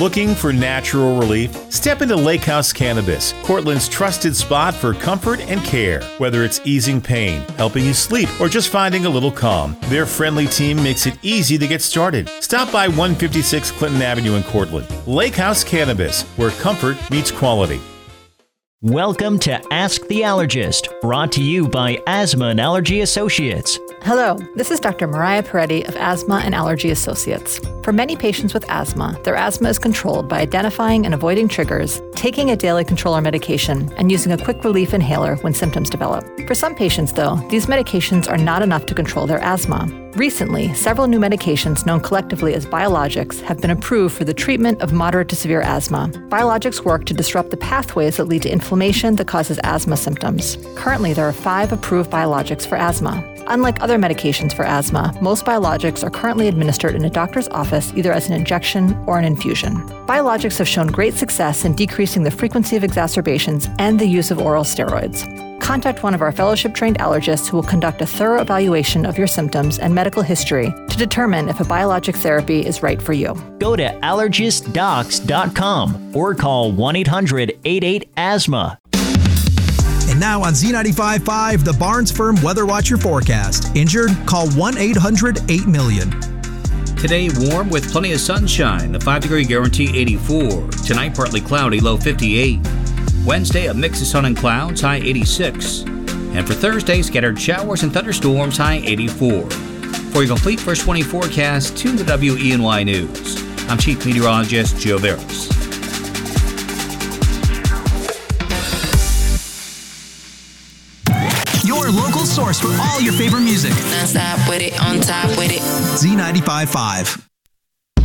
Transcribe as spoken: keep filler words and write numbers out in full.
Looking for natural relief? Step into Lake House Cannabis, Cortland's trusted spot for comfort and care. Whether it's easing pain, helping you sleep, or just finding a little calm, their friendly team makes it easy to get started. Stop by one fifty-six Clinton Avenue in Cortland. Lake House Cannabis, where comfort meets quality. Welcome to Ask the Allergist, brought to you by Asthma and Allergy Associates. Hello, this is Doctor Mariah Peretti of Asthma and Allergy Associates. For many patients with asthma, their asthma is controlled by identifying and avoiding triggers, taking a daily controller medication, and using a quick relief inhaler when symptoms develop. For some patients, though, these medications are not enough to control their asthma. Recently, several new medications known collectively as biologics have been approved for the treatment of moderate to severe asthma. Biologics work to disrupt the pathways that lead to inflammation that causes asthma symptoms. Currently, there are five approved biologics for asthma. Unlike other medications for asthma, most biologics are currently administered in a doctor's office either as an injection or an infusion. Biologics have shown great success in decreasing the frequency of exacerbations and the use of oral steroids. Contact one of our fellowship-trained allergists who will conduct a thorough evaluation of your symptoms and medical history to determine if a biologic therapy is right for you. Go to allergist docs dot com or call one eight hundred eight eight asthma. And now on Z ninety-five point five, the Barnes Firm Weather Watcher forecast. Injured? Call one eight hundred eight million. Today, warm with plenty of sunshine. The five-degree guarantee, eighty-four. Tonight, partly cloudy, low fifty-eight. Wednesday, a mix of sun and clouds, high eighty-six. And for Thursday, scattered showers and thunderstorms, high eighty-four. For your complete first twenty forecast, tune to W E N Y News. I'm Chief Meteorologist Joe Veras. Your local source for all your favorite music. Non-stop with it, on top with it. Z ninety-five point five.